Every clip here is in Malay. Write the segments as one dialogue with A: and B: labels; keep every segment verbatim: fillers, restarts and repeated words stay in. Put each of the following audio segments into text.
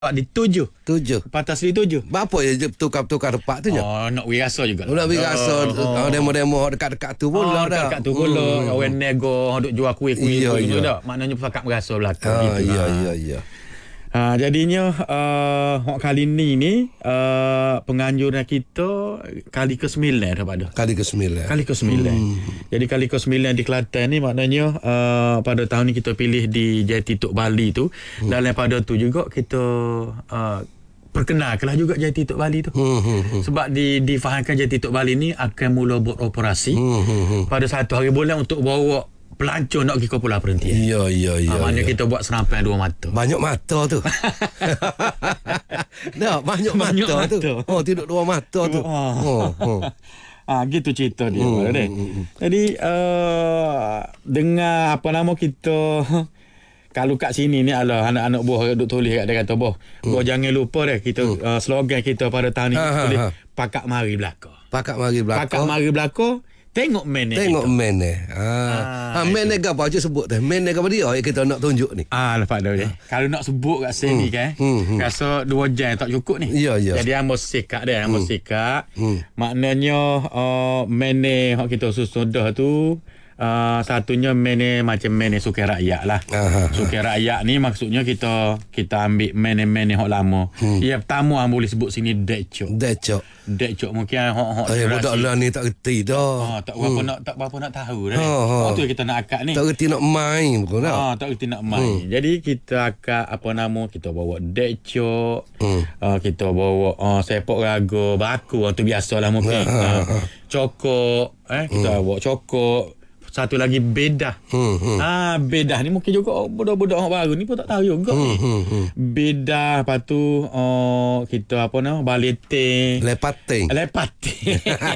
A: Dituju.
B: Tujuh.
A: Patah seli tujuh.
B: Berapa ya tukar-tukar tempat tu je?
A: Oh, nak wirasa juga.
B: Nak wirasa.
A: Oh,
B: oh. Demo-demo dekat-dekat tu pula
A: oh,
B: dah.
A: dekat tu pula. Hmm. Orang nego, duk jual kuih-kuih
B: iya,
A: tu
B: iya.
A: dah. Maknanya pakat berasa belakang.
B: Ah,
A: gitu.
B: iya,
A: Ha.
B: iya, iya.
A: Ha, jadinya uh, kali ni ni uh, penganjuran kita kali ke sembilan daripada.
B: Kali ke sembilan.
A: Kali ke sembilan. Hmm. Jadi kali ke sembilan di Kelantan ni maknanya uh, pada tahun ni kita pilih di Jati Tok Bali tu. Hmm. Dan daripada tu juga kita uh, perkenalkanlah juga Jati Tok Bali tu. Hmm, hmm, hmm. Sebab di difahamkan Jati Tok Bali ni akan mula buat operasi hmm, hmm, hmm. pada satu hari bulan untuk bawa pelancong nak pergi ke Pulau Perhentian.
B: Ya, ya, ya.
A: Ha, maknanya
B: ya.
A: kita buat serampai dua mata.
B: Banyak mata tu. Dah, banyak, banyak mata, mata tu. Oh, tidur dua mata tu.
A: Oh.
B: Oh, oh.
A: Ah, gitu cerita dia.
B: Hmm,
A: Hmm,
B: hmm.
A: Jadi uh, dengan apa nama kita kalau kat sini ni adalah anak-anak buah duk tulis kat dia kata boh, hmm. boh jangan lupa deh kita hmm. uh, slogan kita pada tahun ni
B: ha,
A: tulis
B: ha, ha.
A: pakak mari belaka.
B: Pakak mari belaka.
A: Pakak mari belaka. Tengok man ni.
B: Tengok
A: kita.
B: man ni. Ha, ha man ni apa je sebut teh. Man ni apa dia yang kita nak tunjuk ni.
A: Ah, lepas dah. Ha. Kalau nak sebut kat sini hmm. kan, hmm. Hmm. rasa dua jam tak cukup ni.
B: Ya, ya.
A: Jadi hamba sikap dia, hamba hmm. sikap.
B: Hmm.
A: Maknanya uh, man ni hak kita susun dah tu Uh, satunya mene macam mene sukai rakyat lah.
B: Aha.
A: Sukai rakyat ni maksudnya kita kita ambil mene-mene hok lama. Hmm. Yang pertama yang boleh sebut sini Dekcok.
B: Dekcok.
A: Dekcok mungkin hok hok.
B: Eh, budak lah ni tak reti dah.
A: Ha, tak berapa hmm. nak tak berapa nak tahu dah. Ha, ha. Oh, tu kita nak akak ni.
B: Tak reti nak main pun dah.
A: Ha, tak reti nak main. Hmm. Jadi kita akak apa nama kita bawa Dekcok. Hmm. Uh, kita bawa uh, sepok raga, baku tu biasalah mungkin. Ha, ha, ha. Uh, cokok eh kita hmm. bawa cokok. Satu lagi bedah. Hmm, hmm. Ah, bedah ni mungkin juga oh, budak-budak orang baru ni pun tak tahu juga hmm, ni. Hmm, hmm. Bedah, lepas tu oh, kita apa nama baleting.
B: Lepating.
A: Lepating.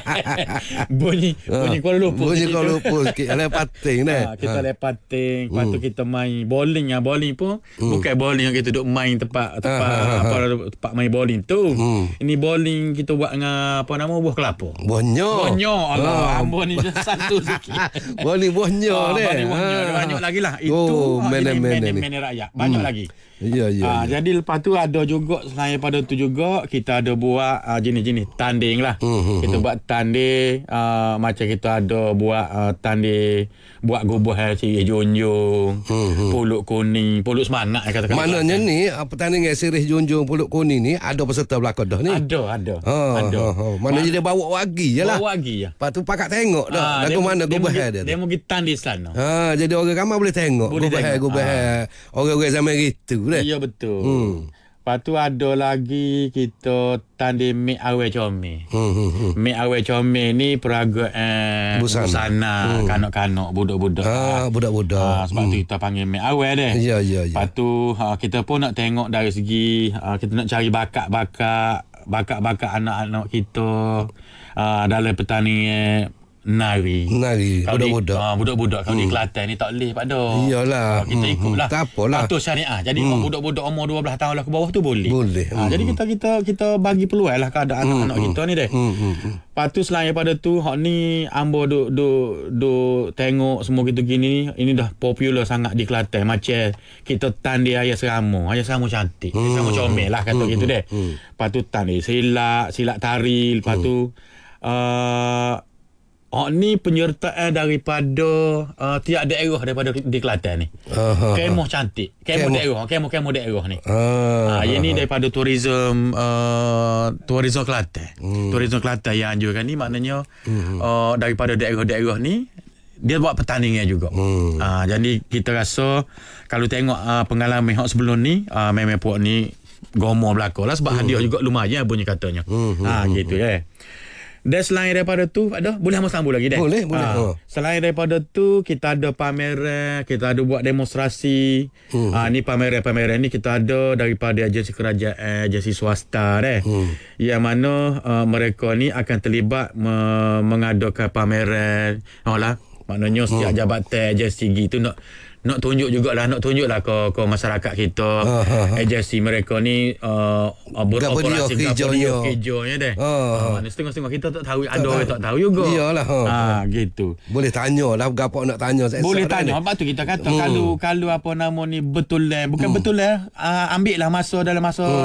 A: bunyi bunyi Kuala Lumpur.
B: Bunyi Kuala Lumpur sikit. Lepating ni.
A: Ha, kita ha. lepating, lepas tu kita main bowling ah. Bowling pun hmm. bukan bowling yang kita duk main tempat tempat ha, ha, ha. apa tempat main bowling tu. Hmm. Ini bowling kita buat dengan apa nama buah kelapa.
B: Buahnya.
A: Buahnya. Allah,
B: ha.
A: ambon ni satu sikit.
B: Bani buahnya oh, ni.
A: Bani buahnya. Ha. Banyak lagi lah. Itu
B: oh,
A: mene-mene rakyat. Banyak hmm. lagi.
B: Ya, ya,
A: ha,
B: ya.
A: Jadi lepas tu ada juga, selain pada tu juga, kita ada buat uh, jenis-jenis tanding lah. Hmm, hmm, kita hmm. buat tanding, uh, macam kita ada buat uh, tanding, buat gubuh si junjung, hmm, hmm. pulut kuning, pulut semangat. Kata-kata
B: maknanya kata. Ni, pertandingan sirih junjung pulut kuning ni, ada peserta belakang dah ni?
A: Ada, ada.
B: Ha,
A: ada.
B: Ha, ha. Maknanya Ma- dia bawa wagi je lah.
A: Bawa wagi je.
B: Lepas tu pakat tengok dah.
A: Ha,
B: lagu mana gubuh dia.
A: Dia mau pergi tanding sana.
B: Ha, jadi orang ramai boleh tengok.
A: Boleh
B: gubuh
A: tengok.
B: Gubuh ha. Orang-orang zaman itu.
A: Ya betul. Hmm. Lepas tu ada lagi kita tanding Mek Awal Comel. Hmm, hmm, hmm. Mek Awal Comel ni peragaan busana, busana hmm. kanak-kanak, budak-budak.
B: Ah, budak-budak.
A: Ah, sebab
B: hmm.
A: tu kita panggil Mek Awal deh.
B: Ya, ya, ya.
A: Lepas tu ha, kita pun nak tengok dari segi ha, kita nak cari bakat-bakat bakat-bakat anak-anak kita ha, dalam pertandingan nari.
B: Nari.
A: Kalau
B: budak-budak.
A: Di, uh, budak-budak. Kalau
B: hmm.
A: di Kelantan ni tak boleh pada.
B: Iyalah.
A: Uh, kita
B: hmm.
A: ikutlah.
B: Tak apalah.
A: Patuh syariah. Jadi hmm. budak-budak umur dua belas tahun lah ke bawah tu boleh.
B: Boleh.
A: Uh,
B: hmm.
A: Jadi kita kita kita bagi peluang lah keadaan hmm. anak-anak kita ni deh.
B: Hmm. Hmm.
A: Lepas tu selain daripada tu, hak ni ambo duk duk duk tengok semua gitu gini. Ini dah popular sangat di Kelantan. Macam kita tanding ayah seramu. Ayah seramu cantik. Hmm. Ayah seramu comel lah kata hmm. gitu deh. Hmm. Lepas tu tanding silak, silak tari. Lepas hmm. tu uh, oh, ni penyertaan daripada uh, tiap daerah daripada di Kelantan ni. Kemoh cantik. Kemoh daerah. Kemoh-kemoh daerah ni. Ah, uh, ini daripada tourism uh, tourism Kelantan. Hmm. Tourism Kelantan yang anjurkan ni maknanya hmm. uh, daripada daerah-daerah ni dia buat pertandingan juga. Hmm. Uh, jadi kita rasa kalau tengok uh, pengalaman hak sebelum ni, uh, memang puak ni gomo belaka lah sebab hmm. hadiah juga lumayan bunyi katanya. Hmm. Ha, gitu ya. Eh. Dan selain daripada tu ada boleh hamba sambung lagi dah.
B: Boleh, boleh. Ha.
A: Ha. Selain daripada tu kita ada pameran, kita ada buat demonstrasi. Hmm. Ha, ni pameran-pameran ni kita ada daripada agensi kerajaan, agensi swasta dah. Hmm. Yang mana uh, mereka ni akan terlibat me- mengadakan pameran. Oh lah, maknanya setiap hmm. jabatan agensi gitu nak nak tunjuk jugalah, nak tunjuklah ke ke masyarakat kita,
B: Ha, ha, ha.
A: agensi mereka ni uh,
B: Gapo dia
A: beroperasi
B: kerjanya.
A: kerjanya deh.
B: Ha, ha.
A: Ha, setengah-setengah kita tak tahu, ada orang tak tahu juga.
B: Iyalah, ha.
A: Ha, gitu.
B: Boleh tanya lah gapo nak tanya.
A: Boleh tanya. Sebab tu kita kata hmm. kalau kalau apa nama ni betul lah, bukan hmm. betul lah, uh, ambil lah masa dalam masa